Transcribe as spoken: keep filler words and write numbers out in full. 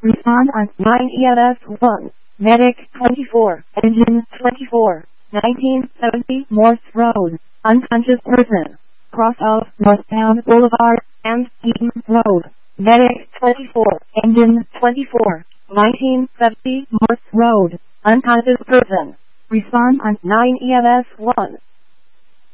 Respond on nine E M S one. Medic twenty-four. Engine twenty-four. nineteen seventy Morse Road. Unconscious person. Cross of northbound Boulevard and Eaton Road. Medic twenty-four. Engine twenty-four. nineteen seventy Morse Road. Unconscious person. Respond on nine E M S one.